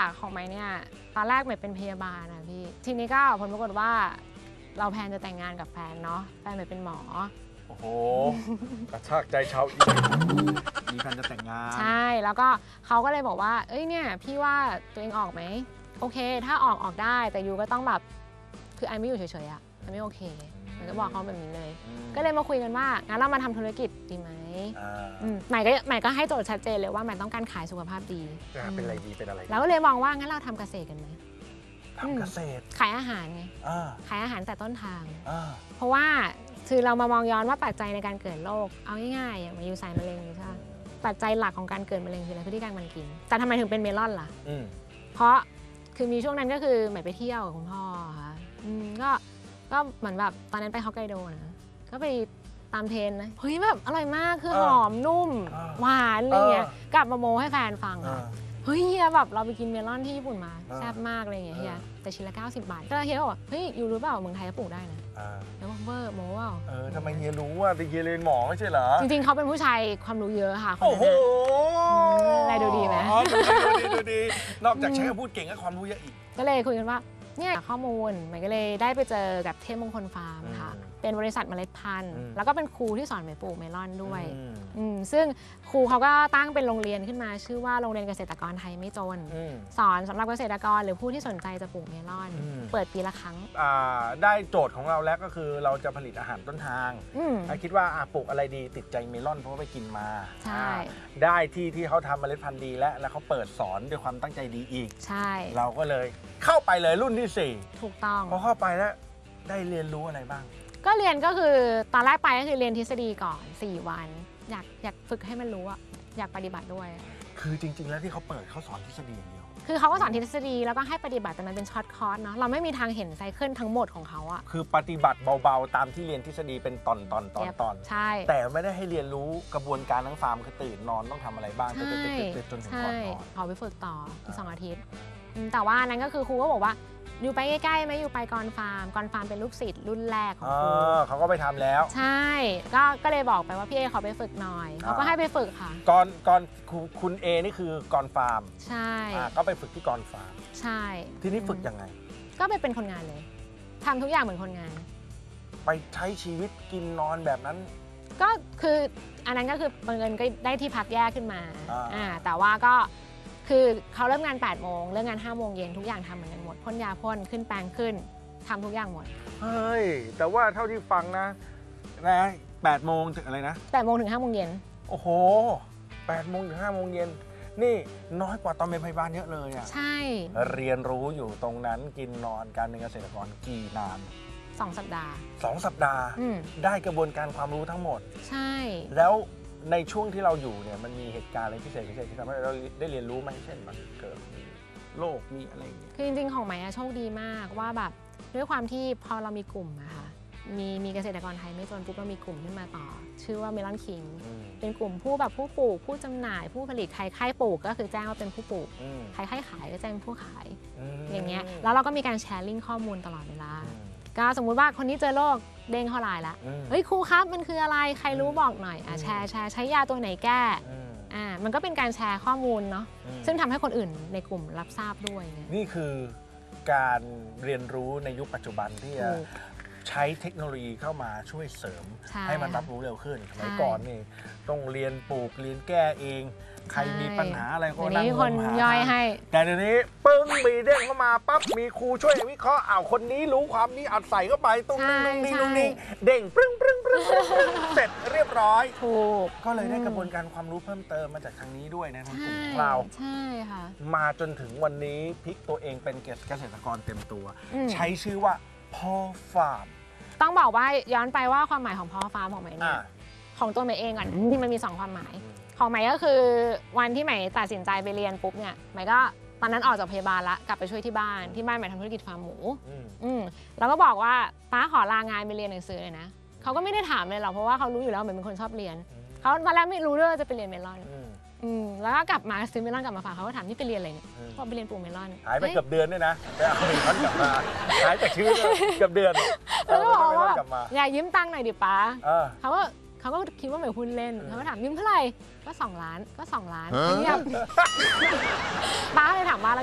ของไม้เนี่ยตอนแรกใหม่เป็นพยาบาลนะพี่ทีนี้ก็ผลปรากฏว่าเราแพลนจะแต่งงานกับแฟนเนาะแฟนใหม่เป็นหมอโอ้โหกระชากใจชาวอีมีแฟนจะแต่งงานใช่แล้วก็เขาก็เลยบอกว่าเอ้ยเนี่ยพี่ว่าตัวเองออกไหมโอเคถ้าออกได้แต่ยูก็ต้องแบบคือไอไม่อยู่เฉยๆอะไอไม่โอเคมันก็บอกเขาแบบนี้เลยก็เลยมาคุยกันว่างั้นเรามาทำธุรกิจดีไหมใหม่ก็ให้โจทย์ชัดเจนเลยว่าใหม่ต้องการขายสุขภาพดีเป็นอะไรดีเป็นอะไรแล้วก็เลยมองว่างั้นเราทำเกษตรกันไหมทำเกษตรขายอาหารไงขายอาหารแต่ต้นทางเพราะว่าคือเรามามองย้อนว่าปัจจัยในการเกิดโรคเอาง่ายๆอย่างมาอยู่สายมะเร็งใช่ไหมปัจจัยหลักของการเกิดมะเร็งคืออะไรพฤติกรรมการกินแต่ทำไมถึงเป็นเมลอนล่ะเพราะคือมีช่วงนั้นก็คือใหม่ไปเที่ยวกับคุณพ่อค่ะก็เหมือนแบบตอนนั้นไปฮอกไกโดนะก็ไปตามเทรนนะเฮ้ยแบบอร่อยมากคือหอมนุ่มหวานอะไรเงี้ยกลับมาโมให้แฟนฟังอ่ะเฮ้ยเฮียแบบเราไปกินเมลอนที่ญี่ปุ่นมาแซ่บมากอะไรเงี้ยเฮียแต่ชิ้นละ90 บาทก็เฮียบอกเฮ้ยอยู่รู้เปล่าเมืองไทยก็ปลูกได้นะแล้วบอกเวอร์โมว่าทำไมเฮียรู้อ่ะเฮียเรียนหมอไม่ใช่เหรอจริงๆเขาเป็นผู้ชายความรู้เยอะค่ะโอ้โหอะไรดูดีไหมดูดีนอกจากใช้คำพูดเก่งก็ความรู้เยอะอีกก็เลยคุยกันว่าเนี่ยข้อมูลมันก็เลยได้ไปเจอกับเทพมงคลฟาร์มค่ะเป็นบริษัทเมล็ดพันธุ์แล้วก็เป็นครูที่สอนใหม่ปลูกเมลอนด้วยซึ่งครูเขาก็ตั้งเป็นโรงเรียนขึ้นมาชื่อว่าโรงเรียนเกษตรกรไทยไม่จนสอนสำหรับเกษตรกรหรือผู้ที่สนใจจะปลูกเมลอนเปิดปีละครั้งได้โจทย์ของเราแล้วก็คือเราจะผลิตอาหารต้นทางคิดว่าปลูกอะไรดีติดใจเมลอนเพราะว่าไปกินมาได้ที่เขาทำเมล็ดพันธุ์ดีแล้วเขาเปิดสอนด้วยความตั้งใจดีอีกใช่เราก็เลยเข้าไปเลยรุ่นที่4 ถูกต้องพอเข้าไปแล้วได้เรียนรู้อะไรบ้างก็เรียนก็คือตอนแรกไปก็คือเรียนทฤษฎีก่อน4 วันอยากฝึกให้มันรู้อะอยากปฏิบัติด้วยคือจริงๆแล้วที่เขาเปิดเขาสอนทฤษฎีอย่างเดียวคือเขาก็สอนทฤษฎีแล้วก็ให้ปฏิบัติแต่มันเป็นช็อตคอร์สเนาะเราไม่มีทางเห็นไซเคิลทั้งหมดของเขาอะคือปฏิบัติเบาๆตามที่เรียนทฤษฎีเป็นตอนใช่แต่ไม่ได้ให้เรียนรู้กระบวนการทั้งฟาร์มคือตื่นนอนต้องทำอะไรบ้างจนถึงก่อนนอนขอไปฝึกต่ออีก2 อาทิตย์แต่ว่านั้นก็คือครูก็บอกว่าอยู่ไปใกล้ๆไหมอยู่ไปกรฟาร์มเป็นลูกศิษย์รุ่นแรกของครูเขาก็ไปทำแล้วใช่ก็เลยบอกไปว่าพี่เอขอไปฝึกหน่อยเขาก็ให้ไปฝึกค่ะก่อนคุณเอนี่คือกรฟาร์มใช่ก็ไปฝึกที่กรฟาร์มใช่ทีนี้ฝึกยังไงก็ไปเป็นคนงานเลยทำทุกอย่างเหมือนคนงานไปใช้ชีวิตกินนอนแบบนั้นก็คืออันนั้นก็คือบังเอิญก็ได้ที่พักแยกขึ้นมาแต่ว่าก็คือเขาเริ่มงาน8 โมงเลิกงาน5 โมงเย็นทุกอย่างทำเหมือนกันหมดพ่นยาพ่นขึ้นแปลงขึ้นทำทุกอย่างหมดเฮ้ยแต่ว่าเท่าที่ฟังนะ8 โมงถึงอะไรนะ 8 โมงถึง5 โมงเย็นโอ้โห8 โมงถึง5 โมงเย็นนี่น้อยกว่าตอนเป็นพยาบาลเยอะเลยอ่ะใช่เรียนรู้อยู่ตรงนั้นกินนอนการเป็นเกษตรกรกี่นาน 2 สัปดาห์ 2 สัปดาห์ได้กระบวนการความรู้ทั้งหมดใช่แล้วในช่วงที่เราอยู่เนี่ยมันมีเหตุการณ์อะไรพิเศษที่ทำให้เราได้เรียนรู้ไหมเช่นมันเกิดโรคมีอะไรอย่างเงี้ยคือจริงๆของใหม่โชคดีมากว่าแบบด้วยความที่พอเรามีกลุ่มอะค่ะมีเกษตรกรไทยไม่จนปุ๊บเรามีกลุ่มขึ้นมาต่อชื่อว่าเมลอนคิงเป็นกลุ่มผู้ปลูกผู้จำหน่ายผู้ผลิตใครใครปลูกก็คือแจ้งว่าเป็นผู้ปลูกใครใครขายก็แจ้งผู้ขายอย่างเงี้ยแล้วเราก็มีการแชร์ลิงก์ข้อมูลตลอดเวลาก็สมมุติว่าคนนี้เจอโรคเด้งเข้าไลน์ละเฮ้ยครูครับมันคืออะไรใครรู้บอกหน่อยแชร์ใช้ยาตัวไหนแก้มันก็เป็นการแชร์ข้อมูลเนาะซึ่งทำให้คนอื่นในกลุ่มรับทราบด้วยนี่คือการเรียนรู้ในยุคปัจจุบันที่จะใช้เทคโนโลยีเข้ามาช่วยเสริมให้มันรับรู้เร็วขึ้นสมัยก่อนนี่ต้องเรียนปลูกเรียนแก้เองใครมีปัญหาอะไรก็นั่งงมหาแต่เดี๋ยวนี้ปึ้งมีเด้งเข้ามาปั๊บมีครูช่วยวิเคราะห์คนนี้รู้ความนี้อัดใส่เข้าไปตรงนี้เด้งปึ้งเสร็จเรียบร้อยถูกก็เลยได้กระบวนการความรู้เพิ่มเติมมาจากทางนี้ด้วยนะทางกลุ่มเราใช่ค่ะมาจนถึงวันนี้พลิกตัวเองเป็นเกษตรกรเต็มตัวใช้ชื่อว่าพ่อฟาร์มต้องบอกว่าย้อนไปว่าความหมายของพ่อฟาร์มของใหม่เนี่ยของตัวใหม่เองก่อนที่มันมี2 ความหมายของใหม่ก็คือวันที่ใหม่ตัดสินใจไปเรียนปุ๊บเนี่ยใหม่ก็ตอนนั้นออกจากพยาบาลละกลับไปช่วยที่บ้านใหม่ทำธุรกิจฟาร์มหมูแล้วก็บอกว่าป้าขอลางานไปเรียนหนังสือเลยนะเขาก็ไม่ได้ถามเลยหรอกเพราะว่าเขารู้อยู่แล้วใหม่เป็นคนชอบเรียนเขาตอนแรกไม่รู้ด้วยว่าจะไปเรียนเมลอนแล้วก็กลับมาซื้อเมลอนกลับมาฝากเขาก็ถามนี่ไปเรียนอะไรเนี่ยบอกไปเรียนปลูกเมลอนหายไปเกือบเดือนด้วยนะไปเอาเมลอนกลับมาหายจากชื่อเกือบเดือนแล้วก็บอกว่าอย่ายืมตังค์หน่อยดิป้าเขาก็คิดว่าใหม่หุ้นเล่นเขาก็ถามยืมเท่าไหร่ก็2 ล้านเงียบป้าเลยถามว่า